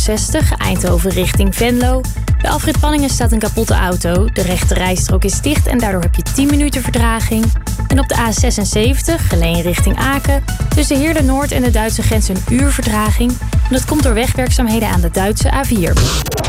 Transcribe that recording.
A60 Eindhoven richting Venlo. De afrit Panningen staat een kapotte auto. De rechte rijstrook is dicht en daardoor heb je 10 minuten vertraging. En op de A76 Geleen richting Aken. Tussen Heerlen Noord en de Duitse grens een uur vertraging. En dat komt door wegwerkzaamheden aan de Duitse A4.